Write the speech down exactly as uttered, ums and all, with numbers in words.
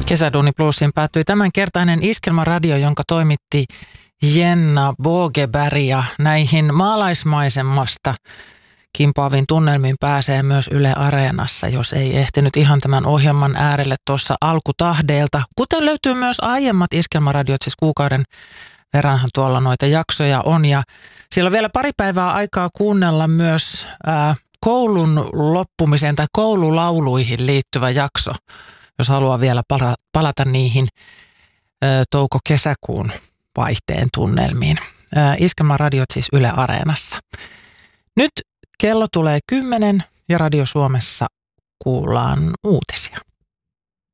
Kesäduuni Plusiin päättyi tämänkertainen Iskelmäradio, jonka toimitti Jenna Bogeberg, ja näihin maalaismaisemmasta kimpoaviin tunnelmiin pääsee myös Yle Areenassa, jos ei ehtinyt ihan tämän ohjelman äärelle tuossa alkutahdeilta. Kuten löytyy myös aiemmat Iskelmäradiot, siis kuukauden verranhan tuolla noita jaksoja on, ja siellä on vielä pari päivää aikaa kuunnella myös ää, koulun loppumiseen tai koululauluihin liittyvä jakso, jos haluaa vielä palata niihin ää, touko-kesäkuun vaihteen tunnelmiin. Ää, Iskelmäradiot siis Yle Areenassa. Nyt kello tulee kymmenen ja Radio Suomessa kuullaan uutisia.